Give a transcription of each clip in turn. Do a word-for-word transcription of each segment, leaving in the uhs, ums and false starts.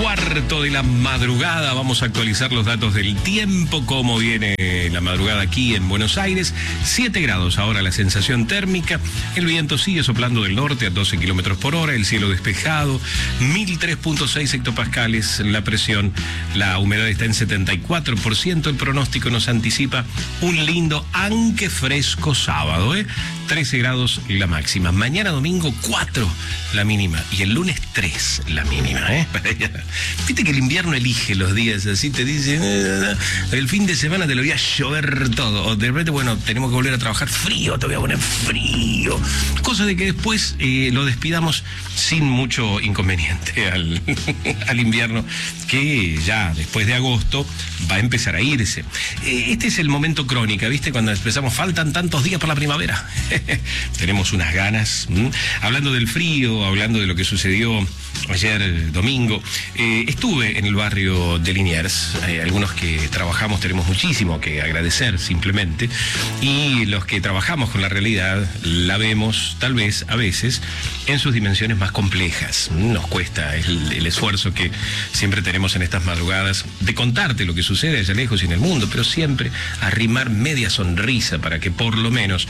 cuarto de la madrugada. Vamos a actualizar los datos del tiempo, cómo viene la madrugada aquí en Buenos Aires. siete grados ahora la sensación térmica. El viento sigue soplando del norte a doce kilómetros por hora. El cielo despejado. mil tres punto seis hectopascales la presión. La humedad está en setenta y cuatro por ciento. El pronóstico nos anticipa un lindo, aunque fresco sábado, ¿eh? trece grados la máxima. Mañana domingo cuatro la mínima. Y el lunes tres la mínima, ¿eh? Viste que el invierno elige los días, así te dicen, eh, el fin de semana te lo voy a llover todo. O de repente, bueno, tenemos que volver a trabajar frío, te voy a poner frío. Cosa de que después eh, lo despidamos sin mucho inconveniente al, al invierno, que ya después de agosto va a empezar a irse. Eh, este es el momento crónica, ¿viste? Cuando empezamos, faltan tantos días para la primavera. Tenemos unas ganas. ¿m? Hablando del frío, hablando de lo que sucedió ayer domingo, eh, estuve en el barrio de Liniers. Eh, algunos que trabajamos tenemos muchísimo que agradecer simplemente, y los que trabajamos con la realidad la vemos tal vez a veces en sus dimensiones más complejas. Nos cuesta el, el esfuerzo que siempre tenemos en estas madrugadas de contarte lo que sucede allá lejos y en el mundo, pero siempre arrimar media sonrisa para que por lo menos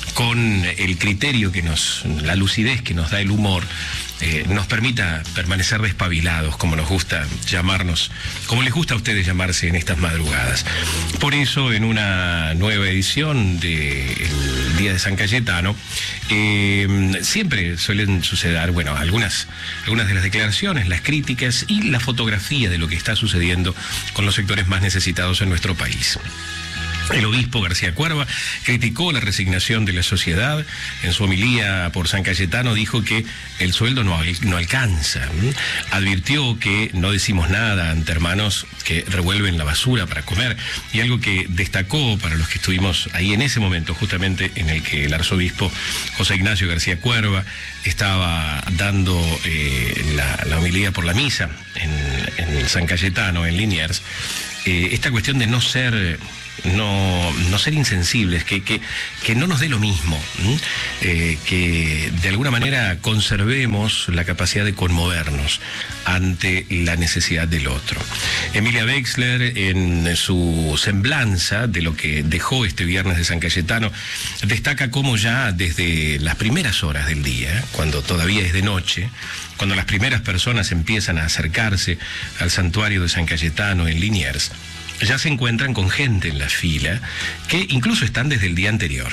con el criterio que nos, la lucidez que nos da el humor, Eh, nos permita permanecer despabilados, como nos gusta llamarnos, como les gusta a ustedes llamarse en estas madrugadas. Por eso, en una nueva edición del Día de San Cayetano, eh, siempre suelen suceder, bueno, algunas, algunas de las declaraciones, las críticas y la fotografía de lo que está sucediendo con los sectores más necesitados en nuestro país. El obispo García Cuerva criticó la resignación de la sociedad. En su homilía por San Cayetano dijo que el sueldo no, no alcanza. Advirtió que no decimos nada ante hermanos que revuelven la basura para comer. Y algo que destacó para los que estuvimos ahí en ese momento, justamente en el que el arzobispo José Ignacio García Cuerva estaba dando eh, la, la homilía por la misa en, en San Cayetano, en Liniers, eh, esta cuestión de no ser... No, no ser insensibles, que, que, que no nos dé lo mismo, eh, que de alguna manera conservemos la capacidad de conmovernos ante la necesidad del otro. Emilia Wexler, en su semblanza de lo que dejó este viernes de San Cayetano, destaca cómo ya desde las primeras horas del día, cuando todavía es de noche, cuando las primeras personas empiezan a acercarse al santuario de San Cayetano en Liniers, ya se encuentran con gente en la fila que incluso están desde el día anterior.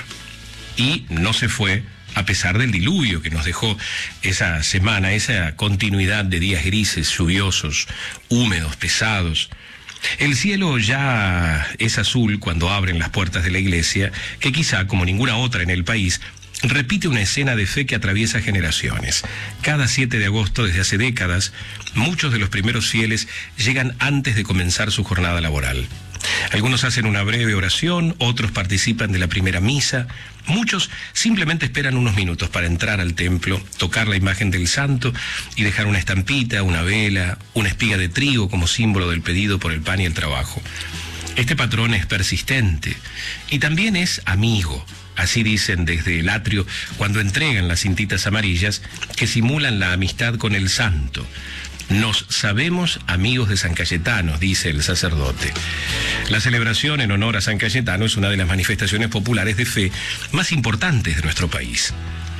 Y no se fue a pesar del diluvio que nos dejó esa semana, esa continuidad de días grises, lluviosos, húmedos, pesados. El cielo ya es azul cuando abren las puertas de la iglesia, que quizá, como ninguna otra en el país, repite una escena de fe que atraviesa generaciones. Cada siete de agosto, desde hace décadas, muchos de los primeros fieles llegan antes de comenzar su jornada laboral. Algunos hacen una breve oración, otros participan de la primera misa, muchos simplemente esperan unos minutos para entrar al templo, tocar la imagen del santo y dejar una estampita, una vela, una espiga de trigo como símbolo del pedido por el pan y el trabajo. Este patrón es persistente y también es amigo. Así dicen desde el atrio cuando entregan las cintitas amarillas que simulan la amistad con el santo. Nos sabemos amigos de San Cayetano, dice el sacerdote. La celebración en honor a San Cayetano es una de las manifestaciones populares de fe más importantes de nuestro país.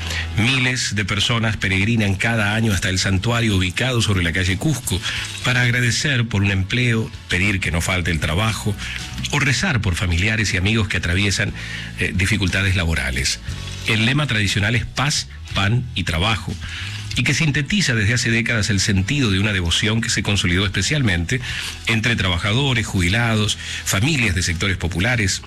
Miles de personas peregrinan cada año hasta el santuario ubicado sobre la calle Cusco para agradecer por un empleo, pedir que no falte el trabajo o rezar por familiares y amigos que atraviesan eh, dificultades laborales. El lema tradicional es paz, pan y trabajo, y que sintetiza desde hace décadas el sentido de una devoción que se consolidó especialmente entre trabajadores, jubilados, familias de sectores populares.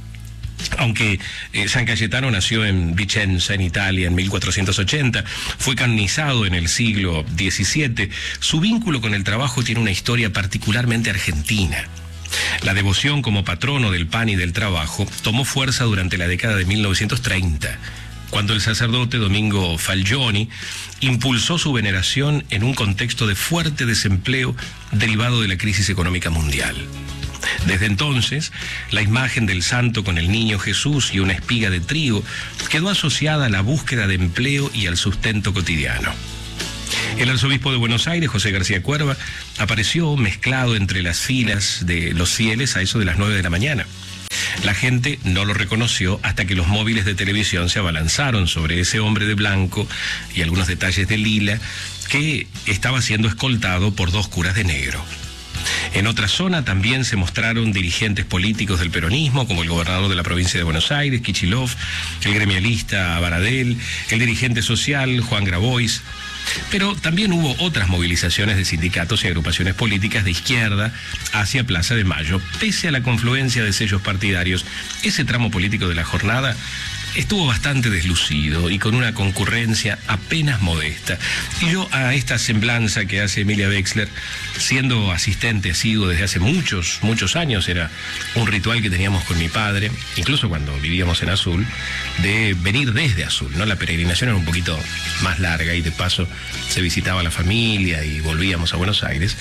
Aunque eh, San Cayetano nació en Vicenza, en Italia, en mil cuatrocientos ochenta, fue canonizado en el siglo diecisiete, su vínculo con el trabajo tiene una historia particularmente argentina. La devoción como patrono del pan y del trabajo tomó fuerza durante la década de mil novecientos treinta, cuando el sacerdote Domingo Falgioni impulsó su veneración en un contexto de fuerte desempleo derivado de la crisis económica mundial. Desde entonces, la imagen del santo con el niño Jesús y una espiga de trigo quedó asociada a la búsqueda de empleo y al sustento cotidiano. El arzobispo de Buenos Aires, José García Cuerva, apareció mezclado entre las filas de los fieles a eso de las nueve de la mañana. La gente no lo reconoció hasta que los móviles de televisión se abalanzaron sobre ese hombre de blanco y algunos detalles de lila que estaba siendo escoltado por dos curas de negro. En otra zona también se mostraron dirigentes políticos del peronismo, como el gobernador de la provincia de Buenos Aires, Kicillof, el gremialista Baradel, el dirigente social Juan Grabois. Pero también hubo otras movilizaciones de sindicatos y agrupaciones políticas de izquierda hacia Plaza de Mayo. Pese a la confluencia de sellos partidarios, ese tramo político de la jornada estuvo bastante deslucido y con una concurrencia apenas modesta. Y yo a esta semblanza que hace Emilia Wexler, siendo asistente asiduo desde hace muchos, muchos años, era un ritual que teníamos con mi padre, incluso cuando vivíamos en Azul, de venir desde Azul, ¿no? La peregrinación era un poquito más larga y de paso se visitaba a la familia y volvíamos a Buenos Aires.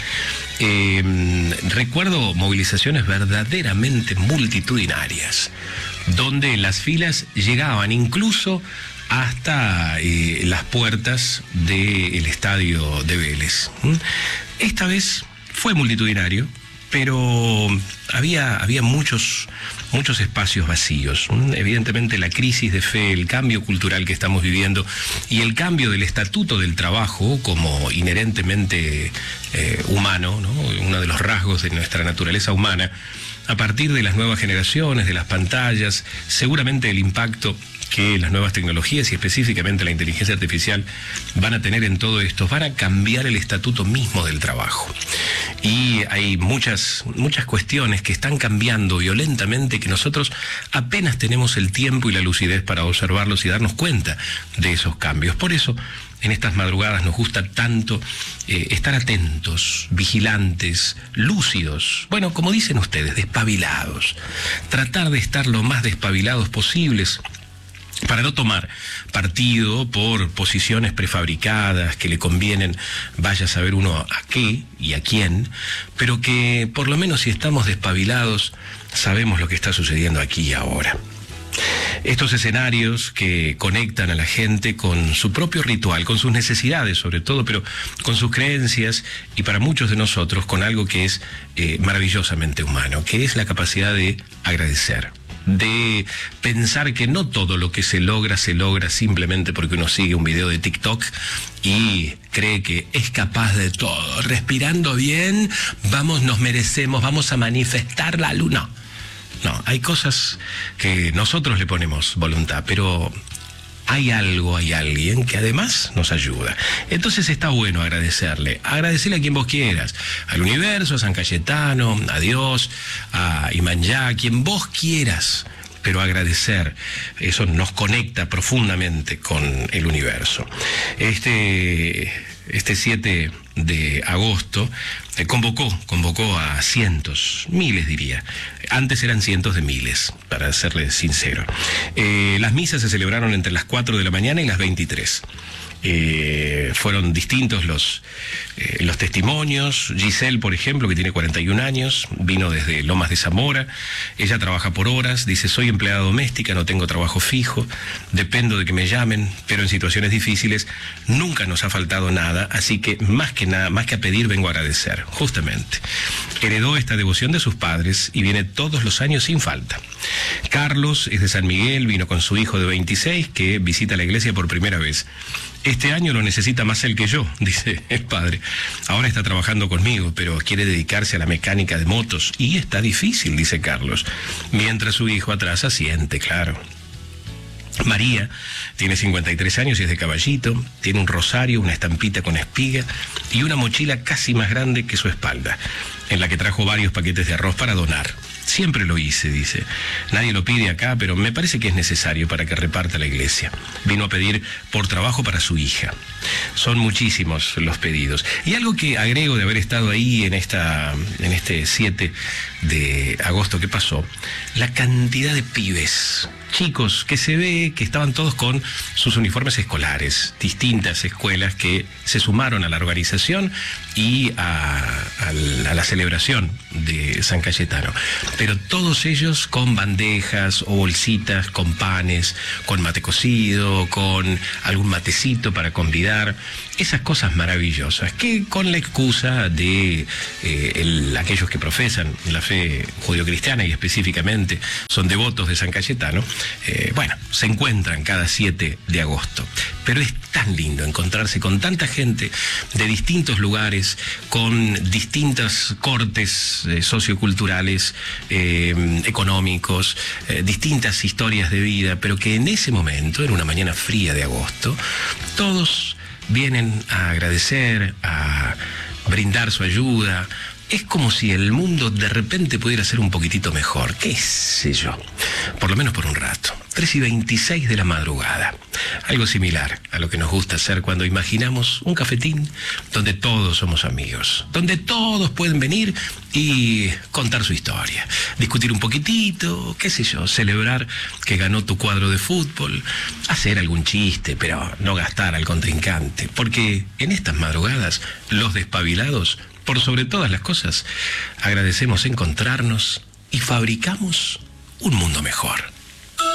Eh, recuerdo movilizaciones verdaderamente multitudinarias, donde las filas llegaban incluso hasta eh, las puertas del estadio de Vélez. Esta vez fue multitudinario, pero había, había muchos, muchos espacios vacíos. Evidentemente la crisis de fe, el cambio cultural que estamos viviendo y el cambio del estatuto del trabajo como inherentemente eh, humano, ¿no? Uno de los rasgos de nuestra naturaleza humana, a partir de las nuevas generaciones, de las pantallas, seguramente el impacto que las nuevas tecnologías y específicamente la inteligencia artificial van a tener en todo esto, van a cambiar el estatuto mismo del trabajo. Y hay muchas, muchas cuestiones que están cambiando violentamente, que nosotros apenas tenemos el tiempo y la lucidez para observarlos y darnos cuenta de esos cambios. Por eso, en estas madrugadas nos gusta tanto eh, estar atentos, vigilantes, lúcidos, bueno, como dicen ustedes, despabilados. Tratar de estar lo más despabilados posibles para no tomar partido por posiciones prefabricadas que le convienen, vaya a saber uno a qué y a quién, pero que por lo menos si estamos despabilados sabemos lo que está sucediendo aquí y ahora. Estos escenarios que conectan a la gente con su propio ritual, con sus necesidades sobre todo, pero con sus creencias y para muchos de nosotros con algo que es eh, maravillosamente humano, que es la capacidad de agradecer, de pensar que no todo lo que se logra, se logra simplemente porque uno sigue un video de TikTok y cree que es capaz de todo. Respirando bien, vamos, nos merecemos, vamos a manifestar la luna. No, hay cosas que nosotros le ponemos voluntad, pero hay algo, hay alguien que además nos ayuda. Entonces está bueno agradecerle. Agradecerle a quien vos quieras. Al universo, a San Cayetano, a Dios, a Imanjá, a quien vos quieras. Pero agradecer, eso nos conecta profundamente con el universo. Este, este siete de agosto eh, convocó, convocó a cientos, miles diría. Antes eran cientos de miles, para serles sincero. Eh, las misas se celebraron entre las cuatro de la mañana y las veintitrés. Eh, fueron distintos los, eh, los testimonios. Giselle, por ejemplo, que tiene cuarenta y un años, vino desde Lomas de Zamora. Ella trabaja por horas, dice: soy empleada doméstica, no tengo trabajo fijo, dependo de que me llamen, pero en situaciones difíciles nunca nos ha faltado nada, así que más que nada, más que a pedir, vengo a agradecer, justamente. Heredó esta devoción de sus padres y viene todos los años sin falta. Carlos es de San Miguel, vino con su hijo de veintiséis, que visita la iglesia por primera vez. Este año lo necesita más él que yo, dice el padre. Ahora está trabajando conmigo, pero quiere dedicarse a la mecánica de motos. Y está difícil, dice Carlos. Mientras su hijo atrás asiente, claro. María tiene cincuenta y tres años y es de Caballito. Tiene un rosario, una estampita con espiga y una mochila casi más grande que su espalda, en la que trajo varios paquetes de arroz para donar. Siempre lo hice, dice. Nadie lo pide acá, pero me parece que es necesario para que reparta la iglesia. Vino a pedir por trabajo para su hija. Son muchísimos los pedidos. Y algo que agrego de haber estado ahí en esta, en este siete de agosto que pasó, la cantidad de pibes, chicos, que se ve que estaban todos con sus uniformes escolares, distintas escuelas que se sumaron a la organización y a, a, a la celebración de San Cayetano. pero todos ellos con bandejas o bolsitas, con panes, con mate cocido, con algún matecito para convidar, esas cosas maravillosas, que con la excusa de eh, el, aquellos que profesan la fe judio-cristiana y específicamente son devotos de San Cayetano, eh, bueno, se encuentran cada siete de agosto. Pero es tan lindo encontrarse con tanta gente de distintos lugares, con distintos cortes eh, socioculturales, eh, económicos, eh, distintas historias de vida, pero que en ese momento, en una mañana fría de agosto, todos vienen a agradecer, a brindar su ayuda. Es como si el mundo de repente pudiera ser un poquitito mejor, qué sé yo, por lo menos por un rato. tres y veintiséis de la madrugada, algo similar a lo que nos gusta hacer cuando imaginamos un cafetín donde todos somos amigos, donde todos pueden venir y contar su historia, discutir un poquitito, qué sé yo, celebrar que ganó tu cuadro de fútbol, hacer algún chiste, pero no gastar al contrincante, porque en estas madrugadas los despabilados, por sobre todas las cosas, agradecemos encontrarnos y fabricamos un mundo mejor.